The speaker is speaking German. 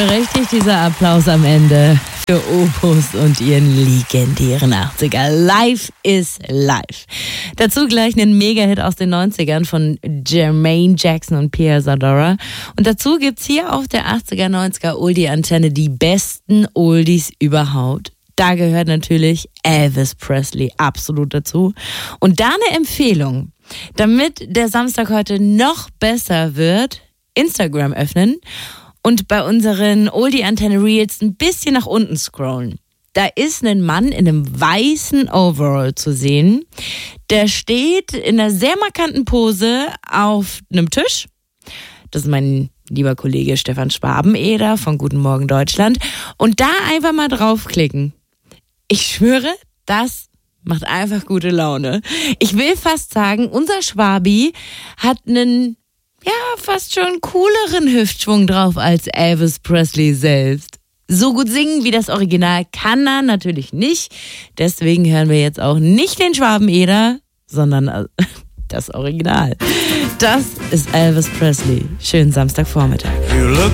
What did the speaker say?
Richtig, dieser Applaus am Ende für Opus und ihren legendären 80er. Live is Live. Dazu gleich einen Mega-Hit aus den 90ern von Jermaine Jackson und Pia Zadora. Und dazu gibt's hier auf der 80er, 90er Oldie-Antenne die besten Oldies überhaupt. Da gehört natürlich Elvis Presley absolut dazu. Und da eine Empfehlung, damit der Samstag heute noch besser wird, Instagram öffnen und bei unseren Oldie-Antenne-Reels ein bisschen nach unten scrollen. Da ist ein Mann in einem weißen Overall zu sehen. Der steht in einer sehr markanten Pose auf einem Tisch. Das ist mein lieber Kollege Stefan Schwabeneder von Guten Morgen Deutschland. Und da einfach mal draufklicken. Ich schwöre, das macht einfach gute Laune. Ich will fast sagen, unser Schwabi hat einen fast schon cooleren Hüftschwung drauf als Elvis Presley selbst. So gut singen wie das Original kann er natürlich nicht. Deswegen hören wir jetzt auch nicht den Schwabeneder, sondern das Original. Das ist Elvis Presley. Schönen Samstagvormittag.